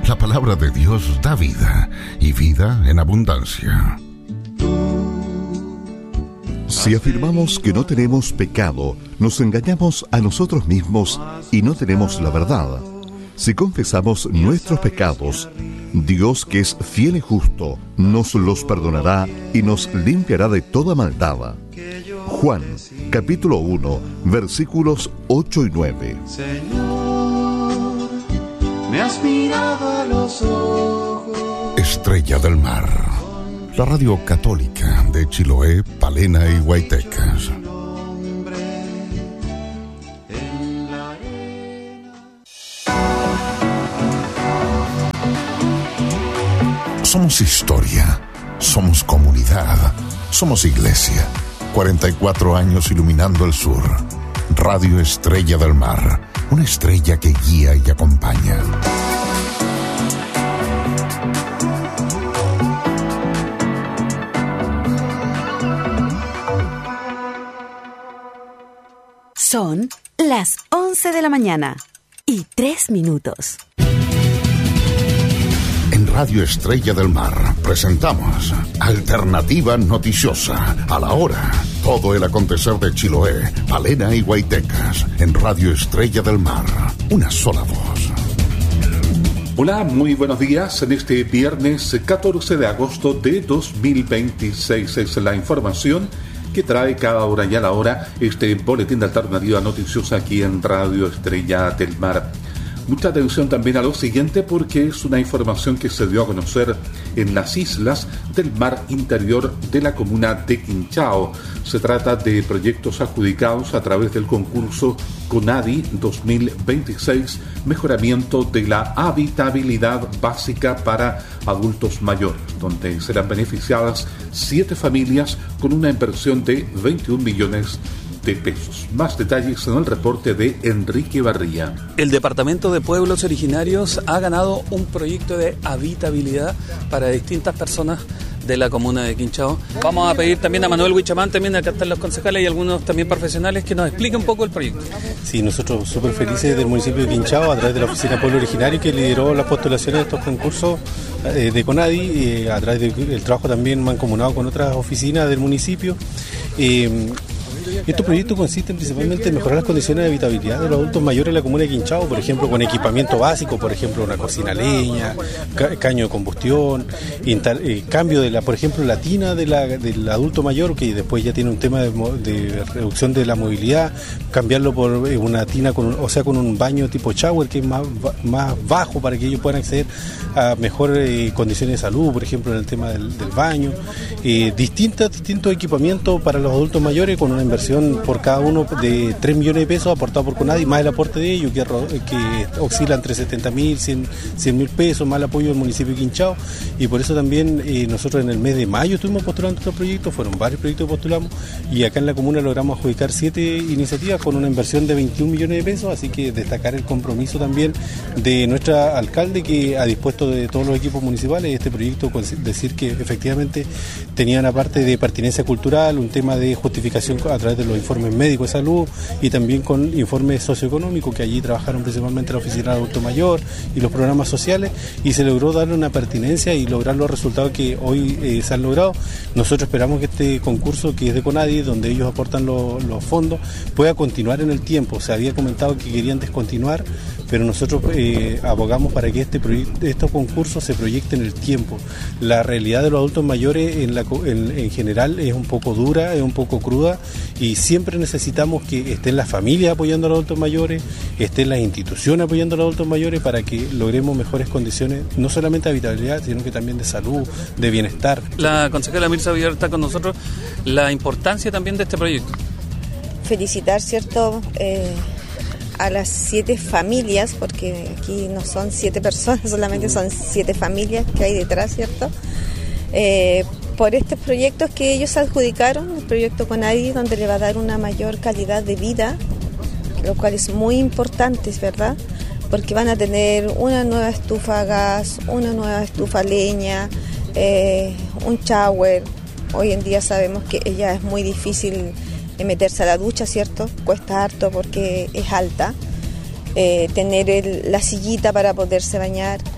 La palabra de Dios da vida, y vida en abundancia. Si afirmamos que no tenemos pecado, nos engañamos a nosotros mismos y no tenemos la verdad. Si confesamos nuestros pecados, Dios, que es fiel y justo, nos los perdonará y nos limpiará de toda maldad. Juan, capítulo 1, versículos 8 y 9. Señor, me has mirado a los ojos. Estrella del Mar, la radio católica de Chiloé, Palena y Huaytecas. Somos historia, somos comunidad, somos iglesia. 44 años iluminando el sur. Radio Estrella del Mar, una estrella que guía y acompaña. Son las 11 de la mañana y 3 minutos. En Radio Estrella del Mar presentamos Alternativa Noticiosa. A la hora, todo el acontecer de Chiloé, Palena y Huaytecas. En Radio Estrella del Mar, una sola voz. Hola, muy buenos días. En este viernes 14 de agosto de 2026 es la información que trae cada hora y a la hora este boletín de Alternativa Noticiosa aquí en Radio Estrella del Mar. Mucha atención también a lo siguiente, porque es una información que se dio a conocer en las islas del mar interior de la comuna de Quinchao. Se trata de proyectos adjudicados a través del concurso CONADI 2026, mejoramiento de la habitabilidad básica para adultos mayores, donde serán beneficiadas 7 familias con una inversión de 21 millones de pesos. Más detalles en el reporte de Enrique Barría. El Departamento de Pueblos Originarios ha ganado un proyecto de habitabilidad para distintas personas de la comuna de Quinchao. Vamos a pedir también a Manuel Huichamán, también acá están los concejales y algunos también profesionales, que nos expliquen un poco el proyecto. Sí, nosotros súper felices del municipio de Quinchao, a través de la Oficina de Pueblo Originario, que lideró las postulaciones de estos concursos de CONADI, a través del trabajo también mancomunado con otras oficinas del municipio. Estos proyectos consisten principalmente en mejorar las condiciones de habitabilidad de los adultos mayores en la comuna de Quinchao, por ejemplo, con equipamiento básico, por ejemplo, una cocina a leña, caño de combustión, cambio de por ejemplo, la tina del adulto mayor, que después ya tiene un tema de reducción de la movilidad, cambiarlo por una tina con un baño tipo shower, que es más bajo, para que ellos puedan acceder a mejores condiciones de salud, por ejemplo, en el tema del baño, distintos equipamientos para los adultos mayores, con una inversión por cada uno de 3 millones de pesos aportado por CONADI, más el aporte de ellos, que oscila entre 70.000, 100.000 pesos, más el apoyo del municipio de Quinchao. Y por eso también nosotros en el mes de mayo estuvimos postulando estos proyectos, fueron varios proyectos que postulamos, y acá en la comuna logramos adjudicar 7 iniciativas con una inversión de 21 millones de pesos, así que destacar el compromiso también de nuestra alcalde, que ha dispuesto de todos los equipos municipales este proyecto, decir que efectivamente tenían, aparte de pertinencia cultural, un tema de justificación a través de los informes médicos de salud y también con informes socioeconómicos, que allí trabajaron principalmente la Oficina de Adulto Mayor y los programas sociales, y se logró darle una pertinencia y lograr los resultados que hoy se han logrado. Nosotros esperamos que este concurso, que es de CONADI, donde ellos aportan los fondos, pueda continuar en el tiempo. Se había comentado que querían descontinuar, pero nosotros abogamos para que estos concursos se proyecten en el tiempo. La realidad de los adultos mayores en general es un poco dura, es un poco cruda, y siempre necesitamos que estén las familias apoyando a los adultos mayores, estén las instituciones apoyando a los adultos mayores, para que logremos mejores condiciones, no solamente de habitabilidad, sino que también de salud, de bienestar. La concejala Mirza Villar está con nosotros. La importancia también de este proyecto. Felicitar, ¿cierto?, a las 7 familias, porque aquí no son 7 personas, solamente son 7 familias que hay detrás, ¿cierto?, por estos proyectos que ellos adjudicaron, el proyecto CONADI, donde le va a dar una mayor calidad de vida, lo cual es muy importante, ¿verdad?, porque van a tener una nueva estufa a gas, una nueva estufa a leña, un shower. Hoy en día sabemos que ya es muy difícil meterse a la ducha, ¿cierto?, cuesta harto porque es alta, tener la sillita para poderse bañar.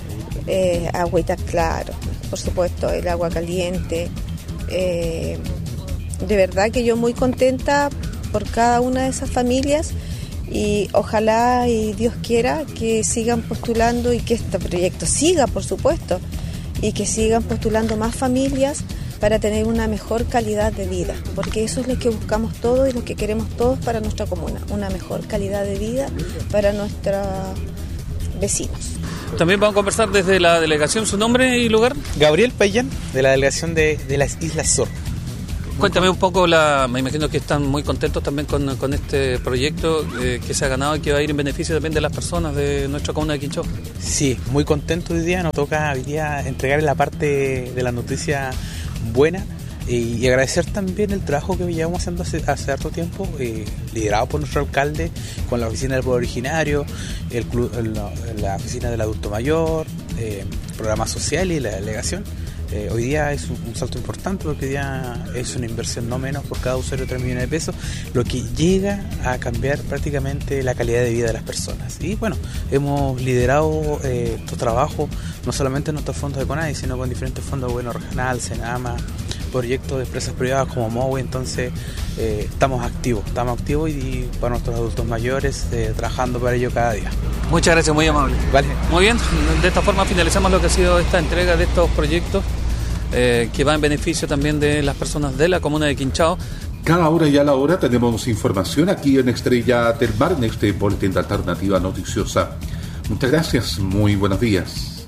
agüita, claro, por supuesto, el agua caliente. De verdad que yo muy contenta por cada una de esas familias y ojalá y Dios quiera que sigan postulando y que este proyecto siga, por supuesto, y que sigan postulando más familias para tener una mejor calidad de vida, porque eso es lo que buscamos todos y lo que queremos todos para nuestra comuna, una mejor calidad de vida para nuestros vecinos. También vamos a conversar desde la delegación, su nombre y lugar. Gabriel Payán, de la delegación de las Islas Sur. Cuéntame un poco, me imagino que están muy contentos también con este proyecto que se ha ganado y que va a ir en beneficio también de las personas de nuestra comuna de Quinchao. Sí, muy contento hoy día, nos toca hoy día entregar la parte de la noticia buena y agradecer también el trabajo que llevamos haciendo hace harto tiempo, liderado por nuestro alcalde, con la oficina del pueblo originario, la oficina del adulto mayor, el programa social y la delegación. Hoy día es un salto importante porque hoy día es una inversión no menos por cada usuario de 3 millones de pesos, lo que llega a cambiar prácticamente la calidad de vida de las personas. Y bueno, hemos liderado estos trabajos no solamente en nuestros fondos de CONADI, sino con diferentes fondos de gobierno regional, Senama, proyectos de empresas privadas como MOWE. Entonces estamos activos y para nuestros adultos mayores trabajando para ello cada día. Muchas gracias, muy amable. Vale. Muy bien, de esta forma finalizamos lo que ha sido esta entrega de estos proyectos que va en beneficio también de las personas de la comuna de Quinchao. Cada hora y a la hora tenemos información aquí en Estrella del Mar, en este boletín de Alternativa Noticiosa. Muchas gracias, muy buenos días.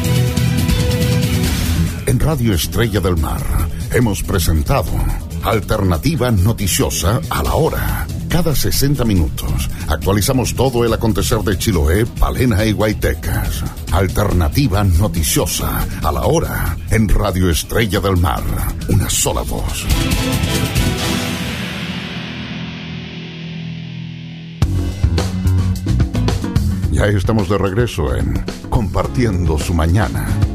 En Radio Estrella del Mar hemos presentado Alternativa Noticiosa a la hora. Cada 60 minutos actualizamos todo el acontecer de Chiloé, Palena y Guaytecas. Alternativa Noticiosa a la hora en Radio Estrella del Mar. Una sola voz. Ya estamos de regreso en Compartiendo su Mañana.